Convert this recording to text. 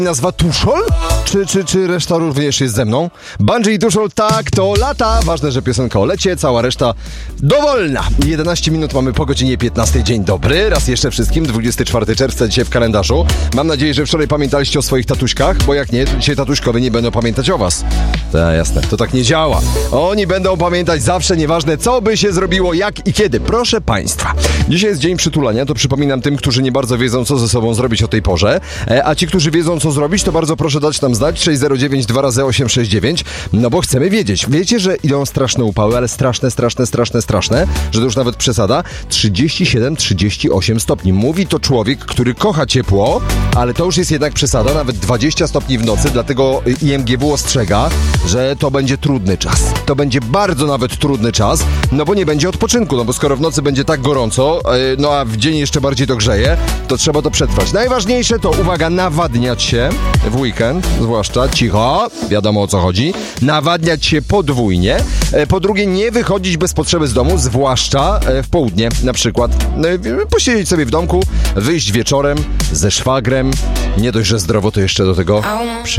nazwa Tuszol? Czy reszta również jest ze mną? Bungie i Tuszol, tak, to lata. Ważne, że piosenka o lecie, cała reszta dowolna. 11 minut mamy po godzinie 15. Dzień dobry. Raz jeszcze wszystkim, 24 czerwca dzisiaj w kalendarzu. Mam nadzieję, że wczoraj pamiętaliście o swoich tatuśkach, bo jak nie, to dzisiaj tatuśkowie nie będą pamiętać o was. Tak, jasne, to tak nie działa. Oni będą pamiętać zawsze, nieważne co by się zrobiło, jak i kiedy. Proszę państwa, dzisiaj jest dzień przytulania, to przypominam tym, którzy nie bardzo wiedzą, co ze sobą zrobić o tej porze, a ci, którzy wiedzą, co zrobić, to bardzo proszę dać nam znać, 609 2x869, no bo chcemy wiedzieć. Wiecie, że idą straszne upały, ale straszne, że to już nawet przesada, 37-38 stopni. Mówi to człowiek, który kocha ciepło, ale to już jest jednak przesada, nawet 20 stopni w nocy, dlatego IMGW ostrzega, że to będzie trudny czas. To będzie bardzo nawet trudny czas, no bo nie będzie odpoczynku, no bo skoro w nocy będzie tak gorąco, no a w dzień jeszcze bardziej to grzeje, to trzeba to przetrwać. Najważniejsze to, uwaga, nawadniać się w weekend, zwłaszcza, cicho, wiadomo o co chodzi, nawadniać się podwójnie. Po drugie, nie wychodzić bez potrzeby z domu, zwłaszcza w południe, na przykład posiedzieć sobie w domku, wyjść wieczorem ze szwagrem, nie dość, że zdrowo, to jeszcze do tego